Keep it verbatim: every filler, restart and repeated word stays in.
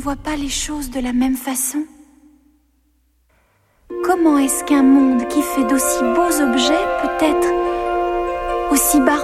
vois pas les choses de la même façon. Comment est-ce qu'un monde qui fait d'aussi beaux objets peut être aussi barbare ?